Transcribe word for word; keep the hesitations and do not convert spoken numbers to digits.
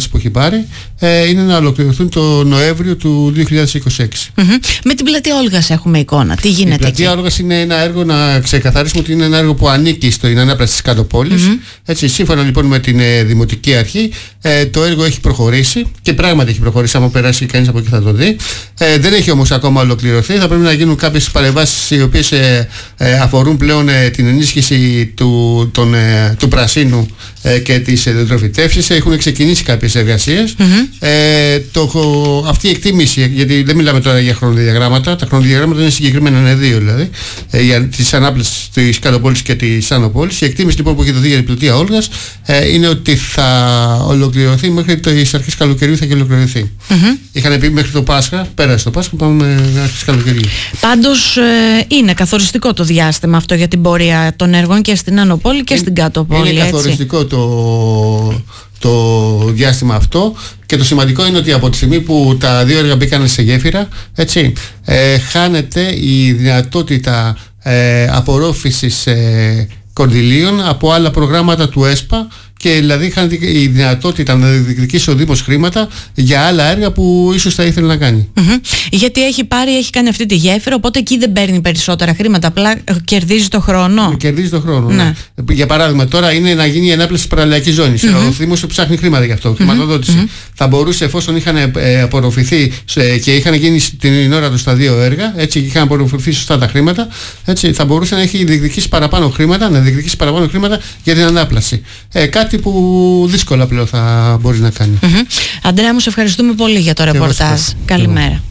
αποφάσεις που έχει πάρει ε, είναι να ολοκληρωθούν το Νοέμβριο του δύο χιλιάδες είκοσι έξι. Mm-hmm. Με την πλατεία Όλγας έχουμε εικόνα. Τι γίνεται? Η πλατεία εκεί? Όλγας είναι ένα έργο, να ξεκαθαρίσουμε ότι είναι ένα έργο που ανήκει στην ανάπλαση της κάτω πόλης. Mm-hmm. Έτσι, σύμφωνα λοιπόν με την ε, Δημοτική Αρχή, ε, το έργο έχει προχωρήσει και πράγματι έχει προχωρήσει. Άμα περάσει κανείς από εκεί θα το δει. Ε, δεν έχει όμως ακόμα ολοκληρωθεί. Θα πρέπει να γίνουν κάποιες παρεμβάσεις οι οποίες ε, ε, αφορούν πλέον ε, την ενίσχυση του, τον, ε, του πρασίνου ε, και της διατροφητεύσης. Έχουν ξεκινήσει κάποιες εργασίες. Mm-hmm. Ε, το, αυτή η εκτίμηση, γιατί δεν μιλάμε τώρα για χρονοδιαγράμματα, τα χρονοδιαγράμματα είναι συγκεκριμένα, είναι δύο δηλαδή, ε, για τις ανάπλασης της κάτω πόλης και της άνω πόλης. Η εκτίμηση λοιπόν που έχει δοθεί για την πλατεία Όλγας ε, είναι ότι θα ολοκληρωθεί μέχρι τις αρχές καλοκαιριού, θα και ολοκληρωθεί. Mm-hmm. Είχαν πει μέχρι το Πάσχα, πέρασε το Πάσχα, πάμε αρχές καλοκαιριού. Πάντως ε, είναι καθοριστικό το διάστημα αυτό για την πορεία των έργων και στην άνω πόλη και είναι, στην κάτω πόλη. Είναι έτσι καθοριστικό το, το διάστημα αυτό, και το σημαντικό είναι ότι από τη στιγμή που τα δύο έργα μπήκαν σε γέφυρα, έτσι, ε, χάνεται η δυνατότητα ε, απορρόφησης ε, κονδυλίων από άλλα προγράμματα του ΕΣΠΑ, και δηλαδή χάνεται η δυνατότητα να διεκδικήσει ο Δήμος χρήματα για άλλα έργα που ίσως θα ήθελε να κάνει. Mm-hmm. Γιατί έχει πάρει, έχει κάνει αυτή τη γέφυρα, οπότε εκεί δεν παίρνει περισσότερα χρήματα, απλά κερδίζει το χρόνο. Κερδίζει το χρόνο, ναι. Ναι. Για παράδειγμα, τώρα είναι να γίνει η ανάπλαση της παραλιακής ζώνης. Mm-hmm. Ο Δήμος ψάχνει χρήματα γι' αυτό, χρηματοδότηση. Mm-hmm. Θα μπορούσε, εφόσον είχαν ε, απορροφηθεί σε, και είχαν γίνει την ώρα του στα δύο έργα, έτσι, και είχαν απορροφηθεί σωστά τα χρήματα, έτσι, θα μπορούσε να έχει διεκδικήσει παραπάνω χρήματα, να διεκδικήσει παραπάνω χρήματα για την ανάπλαση. Ε, κάτι που δύσκολα πλέον θα μπορεί να κάνει. Mm-hmm. Αντρέα μου, σε ευχαριστούμε πολύ για το ρεπορτάζ. Καλημέρα.